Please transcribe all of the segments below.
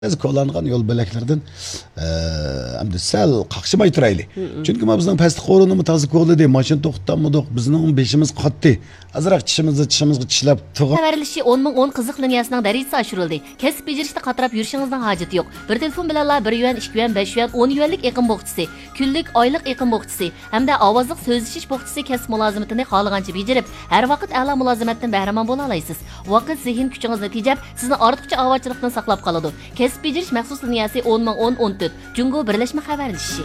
Biz kullanılan yol beleklerden hem de sel kakşımay turaylı. Çünkü bizden pastı korunumı tazı kolladı, maşın toxtamadık, bizning beşimiz qatdi. Azraq tişimizni tishlab tug'ib. Xabarlashi 10 qiziq liniyasining darajasi oshirildi. Kasb bejirishda qatirab yurishingizning hojati yo'q. Bir telefon bilanla 1 yuan, 2 yuan, 5 yuan, 10 yuanlik eqim bo'qchisi, kunlik, oylik eqim bo'qchisi hamda ovozliq so'zlashish bo'qchisi kasb mulozimatini xohlagancha bejirib, har vaqt a'lo mulozimatdan bahramon bo'la olasiz. Vaqt zehn kuchingizni tejab, sizni ortiqcha ovochchilikdan saqlab qoladi. Kasb bejirish maxsus liniyasi 10 Jungo birlashma xabarlashishi.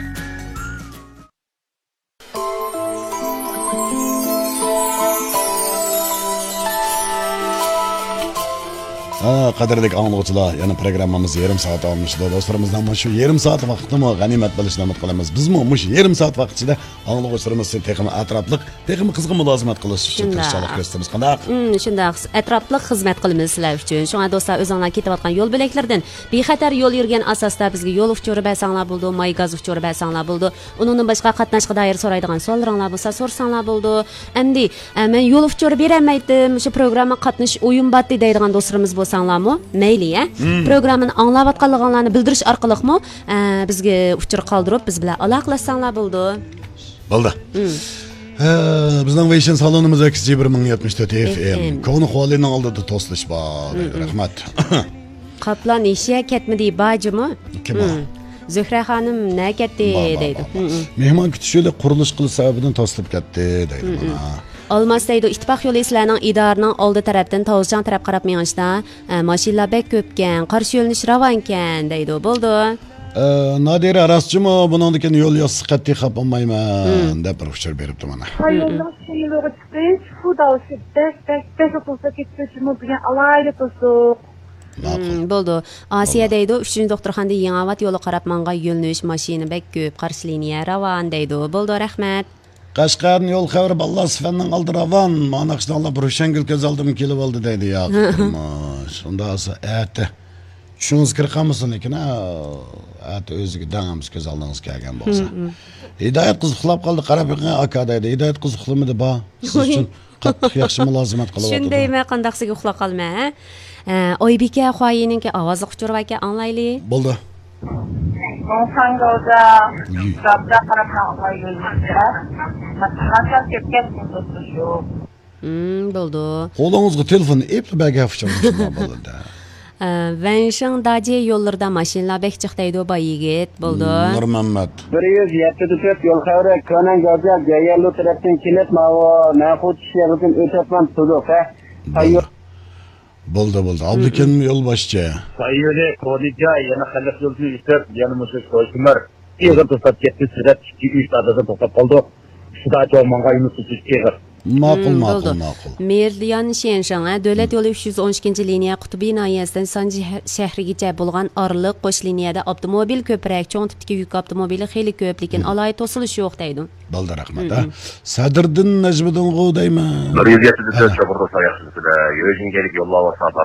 Qadrdagi anglag'uchilar, yana programmamiz yarim soat olmishdi. Do'stlarimizdan mana shu yarim soat vaqtni g'animat bilishni umid qilamiz. Bizmi mush yarim soat vaqt ichida anglag'uchilarimiz texnik atrofliq, texnik qizg'in mulozimat qilish uchun tirishchilik ko'rsatamiz. Qanday? Shunday atrofliq xizmat qilamiz sizlar uchun. Shunga do'stlar o'zinglar ketayotgan yo'l belaklardan bexatar yo'l yurgan asosda bizga yo'l uchuri basanglar bo'ldi, may gaz uchuri basanglar bo'ldi. Uningdan boshqa qatnashga doir so'raydigan savollaringlar bo'lsa so'rsanglar bo'ldi. Endi men yo'l uchuri berolmaydim, shu programma qatnash o'yin batdi deydigan do'stlarimiz bo'lsanglarmi? Mayli, programmani anglayotganliklarini bildirish orqali bizga uchur qoldirib, biz bilan aloqalashsanglar bo'ldi. Bo'ldi. Bizning Vision salonimiz XG1074 FM. Konu xolining oldida to'slish bor. Rahmat. Qaplan ishga ketmadi bajimi? Kim? Zuhra xonim nima ketdi deydi. Mehmon kutish yo'li qurilish qilish sababidan to'slib ketdi deydi mana. Olmaz deydi, ittifoq yo'li sizlarning idorining oldi tarafdan Tovuzjon taraf qarab mengishda, mashinalar bek ko'pkan, qarshi yo'lnish ravonkan deydi. Bo'ldi. Nadira rostchimi buningdan yo'l yo'siq qat'iy xap olmayman deb bir ushur beribdi mana. Yo'lning yo'lga chiqish, xudovsi bek o'tsa ketishimi degan alayda to'siq. Bo'ldi. Asiya deydi, 3-doktorxonada Yangiobod yo'li qarab menga yo'lnish mashina bek ko'p, qarshi liniya ravon deydi. Bo'ldi, rahmat. Qashqarning yo'l xavri Allah sifatning oldi ravon, manaqshdanlar Burshangul ko'z oldim kelib oldi deydi ya. Shunda asa ati. Tushungiz kirqamisiz lekin ati o'ziga dangamiz ko'z oldingiz kelgan bo'lsa. Hidoyat qiz uxlab qoldi, qarab yurgan aka deydi. Hidoyat qiz uxlamadi ba. Siz uchun qattiq yaxshi mulozimat qilyapti. Shundaymi, qandaqsiga uxlab qolma, Oybeka xoyininki ovozi quchurib aka anglayli. Bo'ldi. Sangoda sabda qarab qo'yilmoqda. Maslahat ketgan shu. Bo'ldi. Qo'lingizga telefonni epli baga fichirmoqchi bo'ldi. Venshing daje yo'llarda mashinalar bek chiqdaydi bu yigit. Bo'ldi. Nurmuhammad. 174 yo'l xavri Konan Gazal Gayallo tarafdan kelib, mavo naqut ishlardan o'tayotgan to'liq. Bo'ldi. Abdukin yo'lboshchi. Sayyidi Qodija yana xalq yo'lini yutib, yana mushuk qo'shimlar. Yig'ib to'xtab ketdi, sirat 2-3 adada to'xtab qoldi. Shunda jo'monga yunusib chiqdi. Ma'qul. Merlian Shenshan, davlat yo'li 312-liniya Qutubi noyasidan Sanji shahrigacha bo'lgan orliq qo'sh liniyada avtomobil ko'prak, cho'ng tipdagi yuk avtomobili xeyli ko'p, lekin alay to'silish yo'q deydi. Bo'ldi, rahmat. Sadriddin Najmiddin G'o'dayman. 174 yo'lda sayyohlar yo'lingga yo'llab